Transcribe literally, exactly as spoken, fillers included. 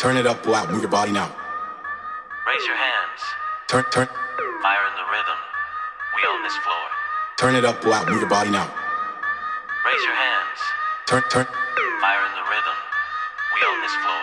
Turn it up, go out, move your body now. Raise your hands. Turn, turn. Fire in the rhythm. We own this floor. Turn it up, go out, move your body now. Raise your hands. Turn, turn. Fire in the rhythm. We own this floor.